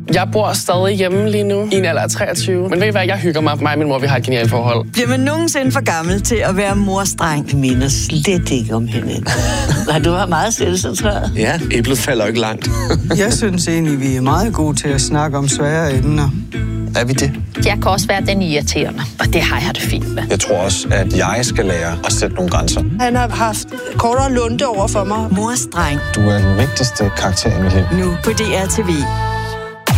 Jeg bor stadig hjemme lige nu, i en alder af 23. Men ved I hvad, jeg hygger mig. Mig og min mor, vi har et genialt forhold. Bliver man nogensinde for gammel til at være morstreng? Jeg minder slet ikke om hinanden. Har du været meget selvcentreret? Ja, æblet falder ikke langt. Jeg synes egentlig, vi er meget gode til at snakke om svære emner. Er vi det? Jeg kan også være den irriterende, og det har jeg det fint med. Jeg tror også, at jeg skal lære at sætte nogle grænser. Han har haft kortere lunte over for mig. Morstreng. Du er den vigtigste karakter i mit liv. Nu på DR TV.